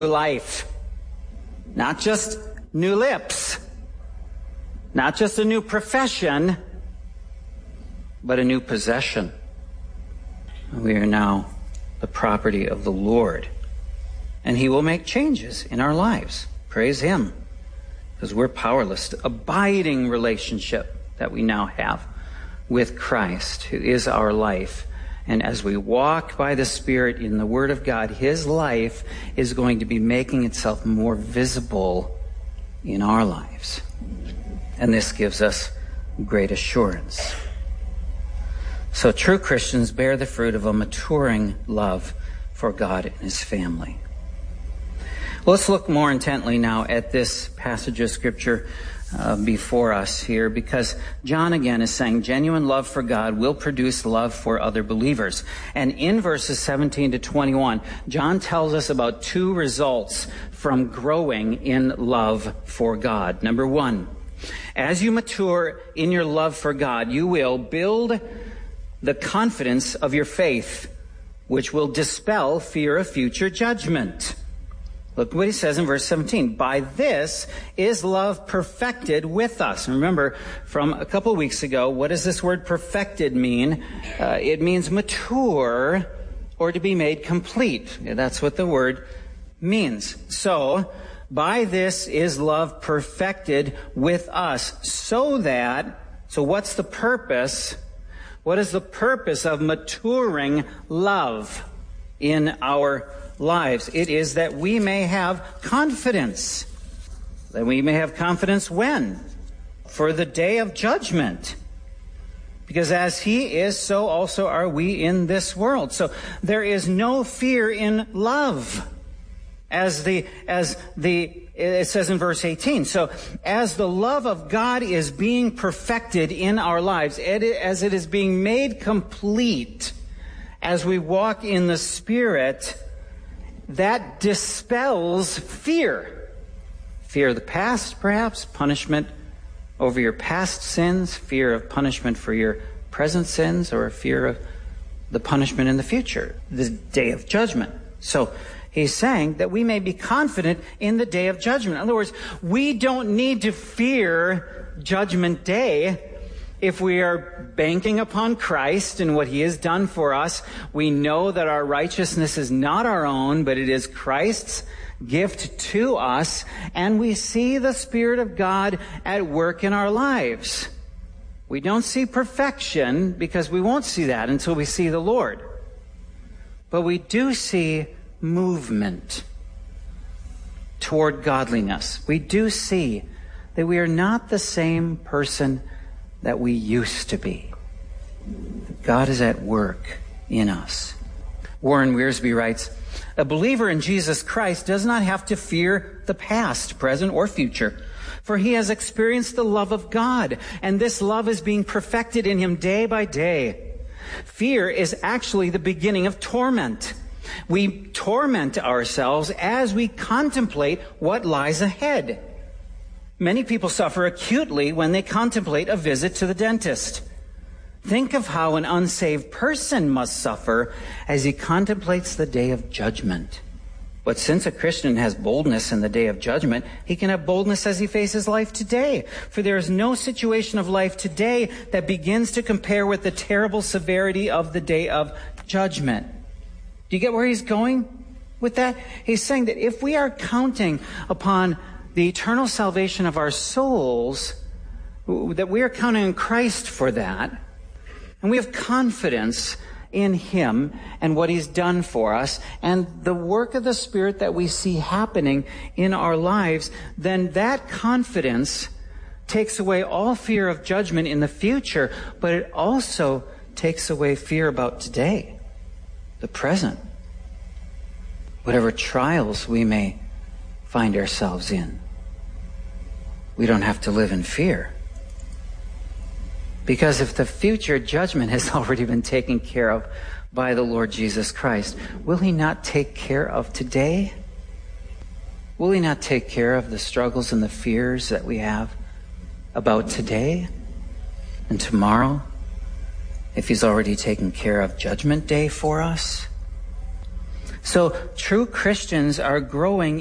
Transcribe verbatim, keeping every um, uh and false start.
life. Not just new lips, not just a new profession, but a new possession. We are now the property of the Lord, and He will make changes in our lives. Praise Him, because we're powerless. To abiding relationship that we now have with Christ, who is our life. And as we walk by the Spirit in the Word of God, His life is going to be making itself more visible in our lives. And this gives us great assurance. So true Christians bear the fruit of a maturing love for God and His family. Well, let's look more intently now at this passage of Scripture uh, before us here, because John again is saying genuine love for God will produce love for other believers. And in verses seventeen to twenty-one, John tells us about two results from growing in love for God. Number one, as you mature in your love for God, you will build the confidence of your faith, which will dispel fear of future judgment. Look what he says in verse seventeen. By this is love perfected with us. Remember from a couple weeks ago, what does this word perfected mean? Uh, it means mature or to be made complete. That's what the word means. So, by this is love perfected with us, so that, so what's the purpose? What is the purpose of maturing love in our lives? It is that we may have confidence. That we may have confidence when? For the day of judgment. Because as He is, so also are we in this world. So there is no fear in love. As the, as the, it says in verse eighteen. So as the love of God is being perfected in our lives, as it is being made complete, as we walk in the Spirit, that dispels fear. Fear of the past, perhaps, punishment over your past sins, fear of punishment for your present sins, or fear of the punishment in the future, the day of judgment. So he's saying that we may be confident in the day of judgment. In other words, we don't need to fear Judgment Day if we are banking upon Christ and what He has done for us. We know that our righteousness is not our own, but it is Christ's gift to us, and we see the Spirit of God at work in our lives. We don't see perfection, because we won't see that until we see the Lord. But we do see movement toward godliness. We do see that we are not the same person that we used to be. God is at work in us. Warren Wiersbe writes, a believer in Jesus Christ does not have to fear the past, present, or future, for he has experienced the love of God, and this love is being perfected in him day by day. Fear is actually the beginning of torment. We torment ourselves as we contemplate what lies ahead. Many people suffer acutely when they contemplate a visit to the dentist. Think of how an unsaved person must suffer as he contemplates the day of judgment. But since a Christian has boldness in the day of judgment, he can have boldness as he faces life today. For there is no situation of life today that begins to compare with the terrible severity of the day of judgment. Do you get where he's going with that? He's saying that if we are counting upon the eternal salvation of our souls, that we are counting on Christ for that, and we have confidence in Him and what He's done for us, and the work of the Spirit that we see happening in our lives, then that confidence takes away all fear of judgment in the future, but it also takes away fear about today, the present, whatever trials we may find ourselves in. We don't have to live in fear. Because if the future judgment has already been taken care of by the Lord Jesus Christ, will He not take care of today? Will He not take care of the struggles and the fears that we have about today and tomorrow, if He's already taken care of Judgment Day for us? So true Christians are growing